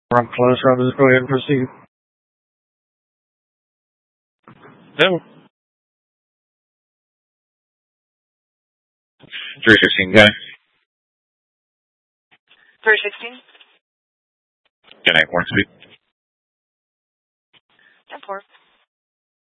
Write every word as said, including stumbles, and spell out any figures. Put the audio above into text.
Rob close, Rob, just go ahead and proceed. No. three sixteen, guy. three sixteen. Good night, Warren Speed. ten four.